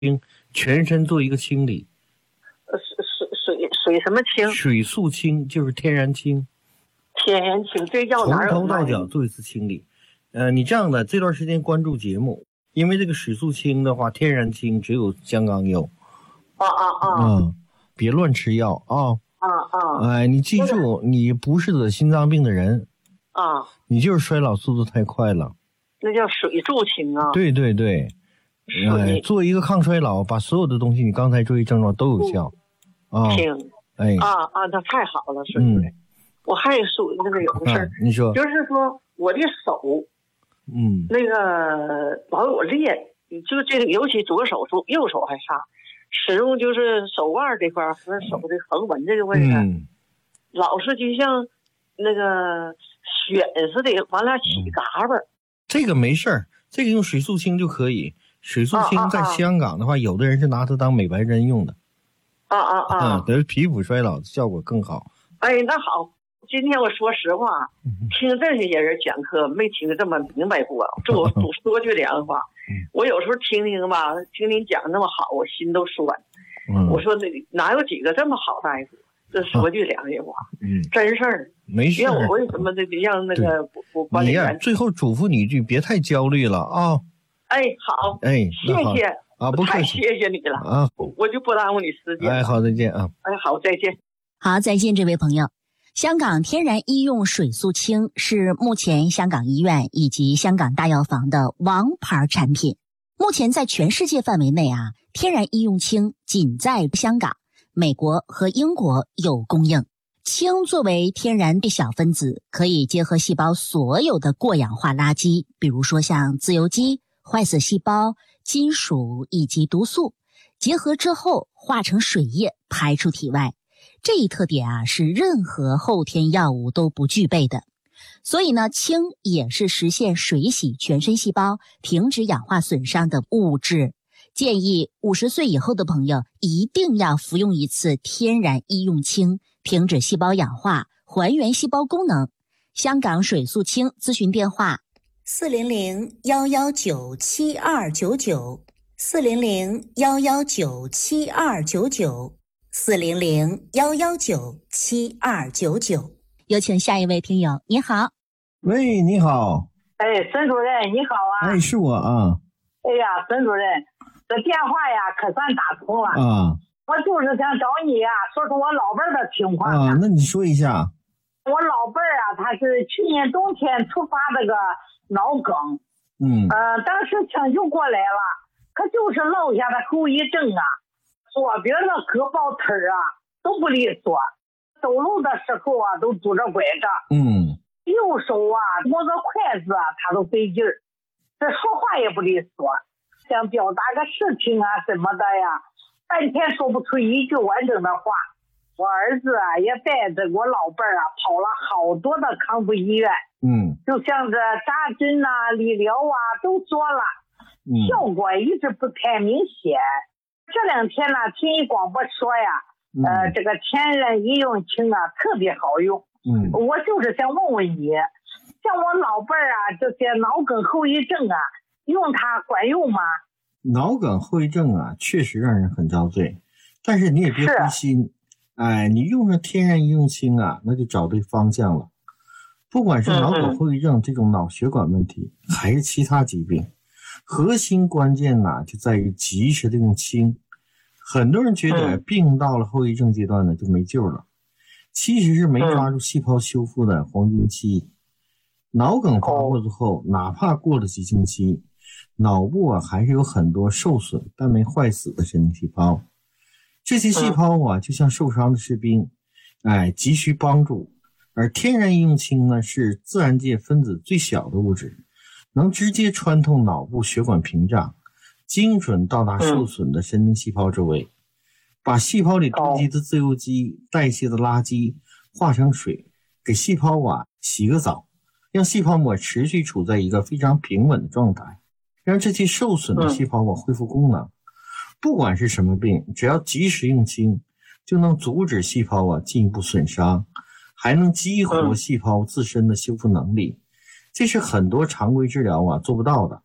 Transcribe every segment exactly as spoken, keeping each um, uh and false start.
全身做一个清理。 呃，水水水什么清？ 水素清就是天然清。 天然清，这药哪有卖？ 从头到脚做一次清理。呃，你这样的这段时间关注节目，因为这个水素清的话，天然清只有香港有。 啊啊啊！ 嗯，别乱吃药啊。 啊啊！ 哎，你记住，你不是得心脏病的人。 啊。 你就是衰老速度太快了。 那叫水助清啊。 对对对。哎，做一个抗衰老，把所有的东西你刚才注意症状都有效。啊。 清。 哎。 啊啊，那太好了，是不是？ 嗯。 我还属于那个有个事儿、啊， 你说， 就是说我的手， 嗯， 那个老有裂，就这个尤其左手手右手还差，使用就是手腕这块和手的横纹这个位置， 嗯、 老是就像那个癣似的，完了起嘎巴、嗯。 这个没事儿，这个用水素清就可以。水素清在香港的话，啊啊啊有的人是拿它当美白针用的。 啊啊啊！ 得、嗯、皮肤衰老效果更好。 哎，那好。今天我说实话，听这些人讲课没听得这么明白过。这我多说句良话，我有时候听听吧，听您讲那么好，我心都酸。 嗯、 我说那哪有几个这么好大夫？这说句良心话， 嗯， 真事儿， 没事。 让我为什么这让那个我管理员？ 最后嘱咐你一句，别太焦虑了啊。 哎，好， 哎， 谢谢啊，不客气，太谢谢你了啊， 我就不耽误你时间。 哎，好，再见啊。 哎，好，再见。 好，再见，这位朋友。香港天然医用水素清是目前香港医院以及香港大药房的王牌产品。目前在全世界范围内啊，天然医用清仅在香港、美国和英国有供应。氢作为天然的小分子，可以结合细胞所有的过氧化垃圾，比如说像自由基、坏死细胞、金属以及毒素，结合之后化成水液排出体外。这一特点啊，是任何后天药物都不具备的。所以呢，氢也是实现水洗全身细胞、停止氧化损伤的物质。建议五十岁以后的朋友一定要服用一次天然医用氢，停止细胞氧化，还原细胞功能。香港水素氢咨询电话：四零零幺幺九七二九九，四零零幺幺九七二九九。四零零幺幺九七二九九，有请下一位听友。你好， 喂，你好。 哎，孙主任你好啊。 哎，是我啊。 哎呀，孙主任，这电话呀可算打通了啊。 我就是想找你呀，说说我老伴儿的情况啊。那你说一下。 我老伴儿啊，他是去年冬天突发这个脑梗， 嗯， 呃，当时抢救过来了，可就是落下的后遗症啊。左边的胳膊腿啊都不利索，走路的时候啊都拄着拐杖， 嗯， 右手啊摸个筷子啊他都费劲儿，这说话也不利索，想表达个事情啊什么的呀，半天说不出一句完整的话。我儿子啊也带着我老伴儿啊跑了好多的康复医院， 嗯， 就像这扎针啊、理疗啊都做了， 嗯， 效果一直不太明显。这两天呢，听一广播说呀， 嗯、 呃，这个天然医用氢啊特别好用。 嗯， 我就是想问问你，像我老伴儿啊这些脑梗后遗症啊，用它管用吗？ 脑梗后遗症啊，确实让人很遭罪，但是你也别灰心，哎，你用上天然医用氢啊，那就找对方向了。不管是脑梗后遗症这种脑血管问题，嗯、还是其他疾病。核心关键呢，就在于及时的用氢。很多人觉得病到了后遗症阶段呢就没救了，其实是没抓住细胞修复的黄金期。脑梗发作之后，哪怕过了几星期，脑部啊还是有很多受损但没坏死的神经细胞。这些细胞啊就像受伤的士兵，哎，急需帮助。而天然医用氢呢，是自然界分子最小的物质，能直接穿透脑部血管屏障，精准到达受损的神经细胞周围，把细胞里堆积的自由基、代谢的垃圾化成水，给细胞啊洗个澡，让细胞膜持续处在一个非常平稳的状态，让这些受损的细胞啊恢复功能。不管是什么病，只要及时用氢，就能阻止细胞啊进一步损伤，还能激活细胞自身的修复能力。这是很多常规治疗啊做不到的。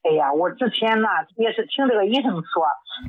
哎呀，我之前呢也是听这个医生说，